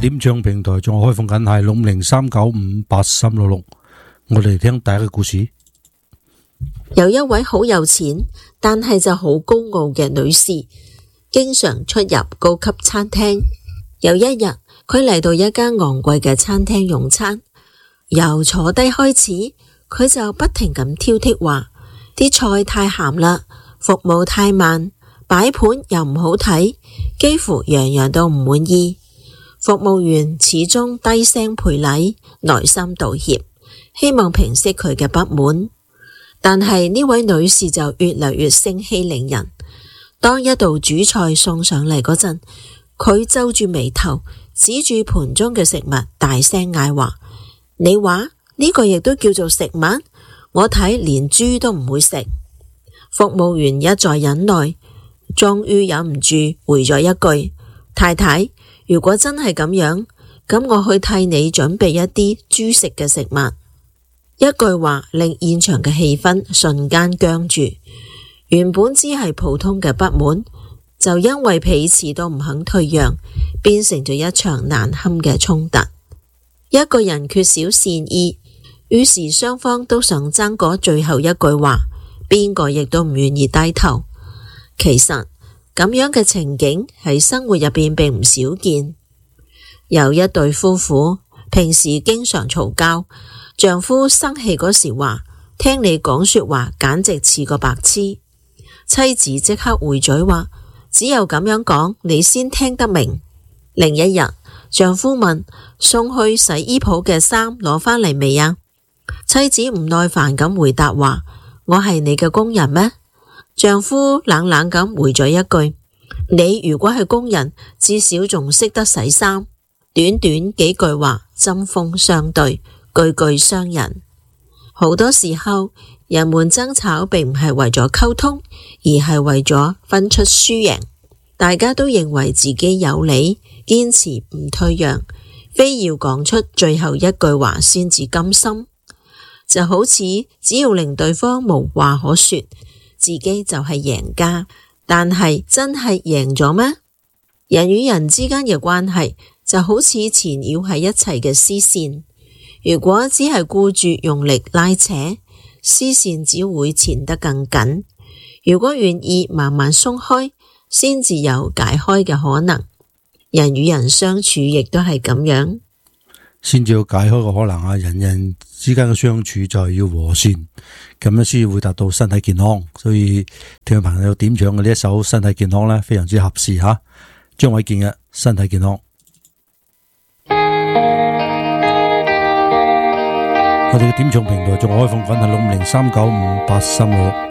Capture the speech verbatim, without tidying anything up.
點唱平台仲開放緊係六五零三九五八三六六，我哋聽第一個故事。 有一位好有錢，但係就好高傲嘅女士，經常出入高級餐廳。有一日，佢嚟到一間昂貴嘅餐廳用餐，由坐低開始，佢就不停咁挑剔話：啲菜太鹹啦，服務太慢，擺盤又唔好睇，幾乎樣樣都唔滿意。服務員始終低聲賠禮，耐心道歉，希望平息佢嘅不滿。但係呢位女士就越嚟越盛氣凌人。當一道主菜送上嚟嗰陣，佢皺住眉頭，指住盤中嘅食物，大聲嗌話：你話呢個亦都叫做食物？我睇連豬都唔會食。服務員一再忍耐，終於忍唔住回咗一句：太太，如果真係咁樣，咁我去替你準備一啲豬食嘅食物。一句話令現場嘅氣氛瞬間僵住，原本只係普通嘅不滿，就因為彼此都唔肯退讓，變成咗一場難堪嘅衝突。一個人缺少善意，於是雙方都想爭嗰最後一句話，邊個亦都唔願意低頭。其實咁樣嘅情景喺生活入邊並唔少見。有一對夫婦平時經常嘈交，丈夫生氣嗰時話：聽你講說話簡直似個白痴。妻子即刻回嘴話：只有咁樣講你先聽得明。另一日，丈夫問：送去洗衣鋪嘅衫攞返嚟未啊？妻子唔耐煩咁回答話：我係你嘅工人咩？丈夫冷冷咁回咗一句：你如果係工人，至少仲識得洗衫。短短幾句話，針鋒相對，句句傷人。好多時候，人們爭吵並唔係為咗溝通，而係為咗分出輸贏。大家都認為自己有理，堅持唔退讓，非要講出最後一句話先至甘心。就好似只要令對方無話可說，自己就係贏家。但係真係贏咗咩？人與人之間嘅關係就好似纏繞喺一齊嘅絲線，如果只係顧住用力拉扯，絲線只會纏得更緊。如果願意慢慢鬆開，先至有解開嘅可能。人與人相處亦都係咁樣， 先至有解開嘅可能啊！人人之間嘅相處就係要和善，咁樣先會達到身體健康。所以聽眾朋友點唱嘅呢一首《身體健康》呢，非常之合適吓。張衛健嘅《身體健康》。我哋嘅點唱平台仲開放緊係六五零三九五八三六。